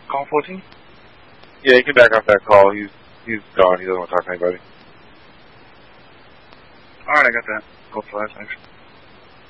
Call 14? Yeah, you can back off that call. He's gone. He doesn't want to talk to anybody. Alright, I got that. Call flash, thanks.